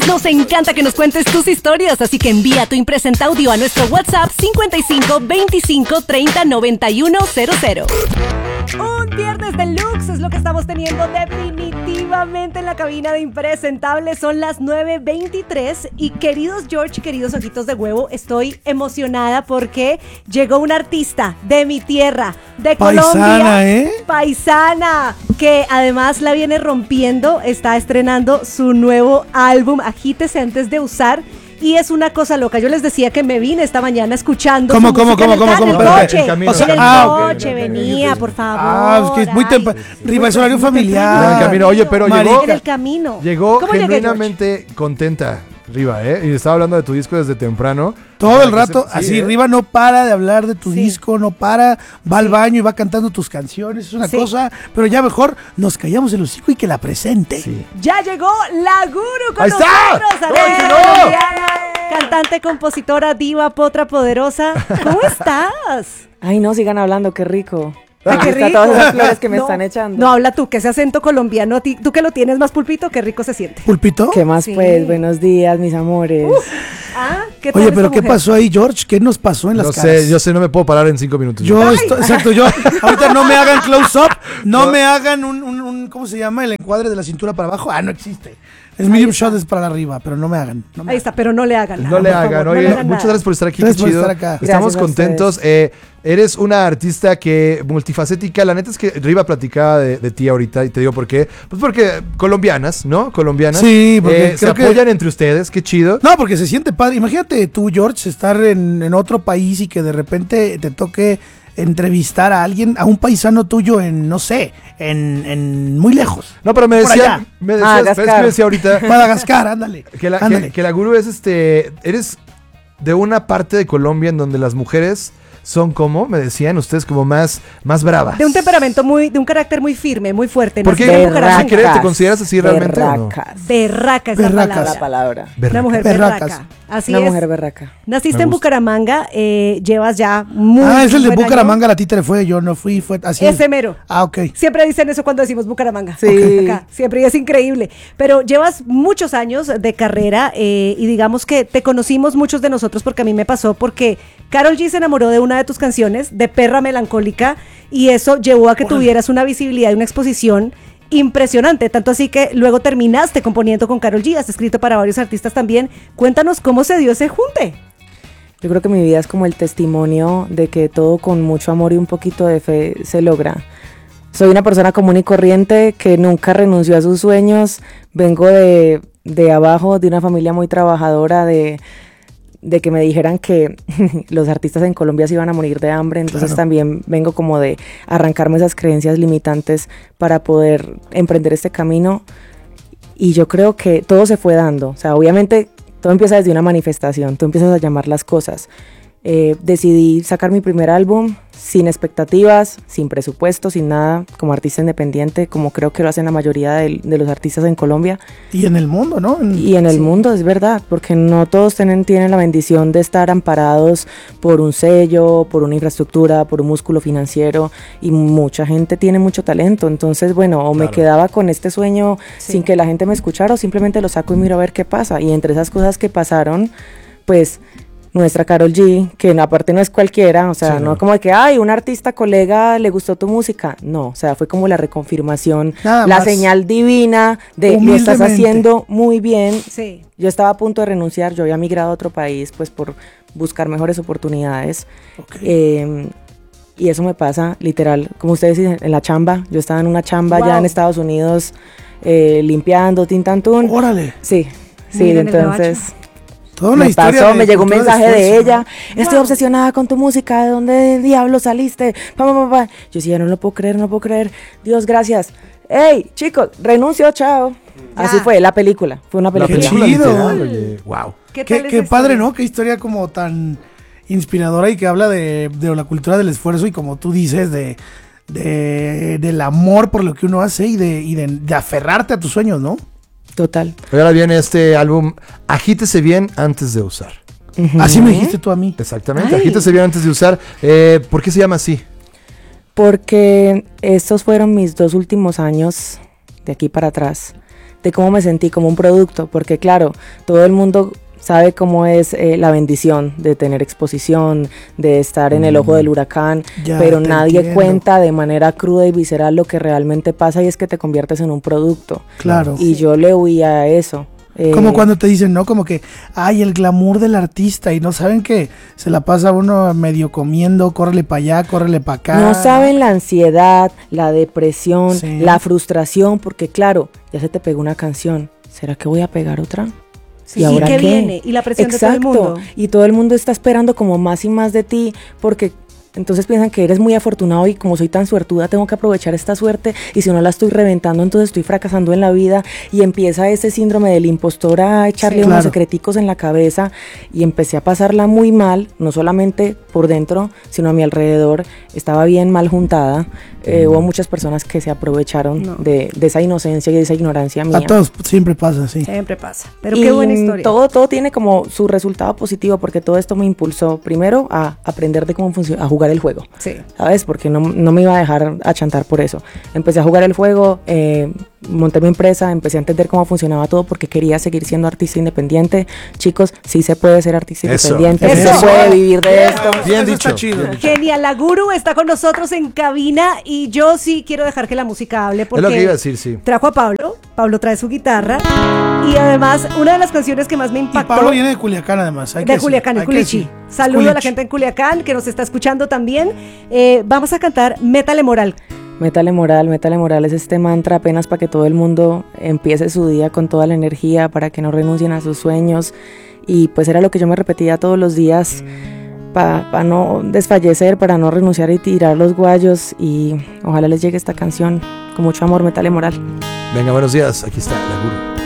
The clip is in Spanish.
ustedes nos encanta que nos cuentes tus historias, así que envía tu impresenta audio a nuestro WhatsApp 55 25 30 91 00. Un viernes deluxe es lo que estamos teniendo definitivamente en la cabina de Impresentables. Son las 9:23 y queridos George y queridos ojitos de huevo, estoy emocionada porque llegó un artista de mi tierra, de Colombia. Paisana, que además la viene rompiendo, está estrenando su nuevo álbum, Agítese Antes de Usar. Y es una cosa loca. Yo les decía que me vine esta mañana escuchando. ¿Cómo? En el coche. O sea, en el coche venía, por favor. Es que es muy temprano. Riva, es horario familiar. En el camino. Oye, pero llegó. En el camino. Llegó genuinamente contenta, Riva, Y estaba hablando de tu disco desde temprano. Todo el rato, así, Riva no para de hablar de tu disco, no para, va al baño y va cantando tus canciones, es una cosa, pero ya mejor nos callamos el hocico y que la presente. Sí. Ya llegó la Guru con ¡Ahí está! nosotros, cantante, compositora, diva, potra poderosa. ¿Cómo estás? Ay, no, sigan hablando, qué rico. Ay, qué rico. Todas esas flores que me están echando. No, habla tú, que ese acento colombiano, tú que lo tienes más pulpito, qué rico se siente. ¿Pulpito? ¿Qué más pues? Buenos días, mis amores. ¿Qué tal? Oye, pero ¿qué pasó ahí, George? ¿Qué nos pasó en las caras? Yo sé, no me puedo parar en 5 minutos. Exacto, ahorita no me hagan close up, no me hagan un ¿cómo se llama? El encuadre de la cintura para abajo. No existe. Es medium shot, es para arriba, pero no me hagan. Ahí está, pero no le hagan nada. No le hagan. Oye, muchas gracias por estar aquí. Gracias qué por chido. estar acá. Estamos contentos. Eres una artista que multifacética. La neta es que Riva platicaba de ti ahorita y te digo por qué. Pues porque colombianas, ¿no? Colombianas. Sí, porque se apoyan entre ustedes. Qué chido. No, porque se siente padre. Imagínate tú, George, estar en otro país y que de repente te toque entrevistar a alguien, a un paisano tuyo en, no sé, en muy lejos. No, pero me decía ahorita Madagascar, ándale. Que la Guru es eres de una parte de Colombia en donde las mujeres son como, me decían ustedes, como más bravas. De un temperamento de un carácter muy firme, muy fuerte. ¿Por qué te consideras así realmente? Berraca es la palabra. Una mujer berraca. Así una mujer berraca. Naciste en Bucaramanga, llevas ya muy es el de Bucaramanga, la títere fue, yo no fui, fue así. Ese mero. Ok. Siempre dicen eso cuando decimos Bucaramanga. Sí. Okay. Acá, siempre, y es increíble. Pero llevas muchos años de carrera y digamos que te conocimos muchos de nosotros porque a mí me pasó porque Karol G se enamoró de una de tus canciones, de Perra Melancólica, y eso llevó a que tuvieras una visibilidad y una exposición impresionante, tanto así que luego terminaste componiendo con Karol G, has escrito para varios artistas también. Cuéntanos cómo se dio ese junte. Yo creo que mi vida es como el testimonio de que todo con mucho amor y un poquito de fe se logra. Soy una persona común y corriente que nunca renunció a sus sueños, vengo de abajo, de una familia muy trabajadora, de que me dijeran que los artistas en Colombia se iban a morir de hambre, entonces también vengo como de arrancarme esas creencias limitantes para poder emprender este camino, y yo creo que todo se fue dando, o sea, obviamente todo empieza desde una manifestación, tú empiezas a llamar las cosas. Decidí sacar mi primer álbum sin expectativas, sin presupuesto, sin nada, como artista independiente, como creo que lo hacen la mayoría de los artistas en Colombia. Y en el mundo, ¿no? Y en el mundo, es verdad, porque no todos tienen la bendición de estar amparados por un sello, por una infraestructura, por un músculo financiero, y mucha gente tiene mucho talento. Entonces, bueno, o me quedaba con este sueño sin que la gente me escuchara, o simplemente lo saco y miro a ver qué pasa. Y entre esas cosas que pasaron, pues nuestra Karol G, que aparte no es cualquiera, o sea, no como de que, un artista colega le gustó tu música, no, o sea, fue como la reconfirmación, la señal divina de lo estás haciendo muy bien. Sí. Yo estaba a punto de renunciar, yo había migrado a otro país, pues por buscar mejores oportunidades, y eso me pasa, literal, como ustedes dicen, en la chamba, yo estaba en una chamba ya en Estados Unidos, limpiando, tintantún. ¡Órale! Sí, entonces toda una historia pasó, me llegó un mensaje de ella, estoy obsesionada con tu música, ¿de dónde diablos saliste? Yo decía, no lo puedo creer, Dios, gracias. Hey, chicos, renuncio, chao. Así fue, la película, fue una película. ¡Qué chido! Wow. Qué padre, ¿no? Qué historia como tan inspiradora y que habla de la cultura del esfuerzo y como tú dices, del amor por lo que uno hace y de aferrarte a tus sueños, ¿no? Total. Ahora viene este álbum, Agítese Bien Antes de Usar. Así me dijiste tú a mí. Exactamente, Agítese Bien Antes de Usar. ¿Por qué se llama así? Porque estos fueron mis 2 últimos años, de aquí para atrás, de cómo me sentí como un producto, porque claro, todo el mundo sabe cómo es la bendición de tener exposición, de estar en el ojo del huracán, Ya, pero te nadie entiendo. cuenta de manera cruda y visceral lo que realmente pasa, y es que te conviertes en un producto. Claro. Y yo le huía a eso. Como cuando te dicen, ¿no? Como que, ay, el glamour del artista, y no saben que se la pasa uno medio comiendo, córrele para allá, córrele para acá. No saben la ansiedad, la depresión, Sí. la frustración, porque claro, ya se te pegó una canción, ¿será que voy a pegar otra? Sí, ¿y qué viene? Y la presión de todo el mundo. Y todo el mundo está esperando como más y más de ti, porque entonces piensan que eres muy afortunado y como soy tan suertuda tengo que aprovechar esta suerte, y si no la estoy reventando entonces estoy fracasando en la vida, y empieza ese síndrome del impostor a echarle Sí, unos claro. secreticos en la cabeza, y empecé a pasarla muy mal, no solamente por dentro, sino a mi alrededor. Estaba bien mal juntada. Hubo muchas personas que se aprovecharon No. de esa inocencia y de esa ignorancia mía. A todos siempre pasa, sí. Siempre pasa. Pero qué buena historia. Todo tiene como su resultado positivo, porque todo esto me impulsó primero a aprender de cómo funciona, a jugar el juego. Sí. ¿Sabes? Porque no me iba a dejar achantar por eso. Empecé a jugar el juego, monté mi empresa, empecé a entender cómo funcionaba todo porque quería seguir siendo artista independiente. Chicos, sí se puede ser artista Eso. independiente, sí Eso. se puede vivir de esto. Bien Eso dicho. está chido. bien dicho. Genial, la Guru está con nosotros en cabina y yo sí quiero dejar que la música hable porque Es lo que iba a decir, sí. trajo a Pablo trae su guitarra y además una de las canciones que más me Y impactó Pablo viene de Culiacán, además. hay que de decir, Culiacán, hay en que Culichi. decir. Saludo a la Culichi. gente en Culiacán que nos está escuchando también. Vamos a cantar Métale Moral. Métale moral es este mantra apenas para que todo el mundo empiece su día con toda la energía, para que no renuncien a sus sueños, y pues era lo que yo me repetía todos los días para no desfallecer, para no renunciar y tirar los guayos, y ojalá les llegue esta canción con mucho amor. Métale moral. Venga, buenos días. Aquí está la Guru.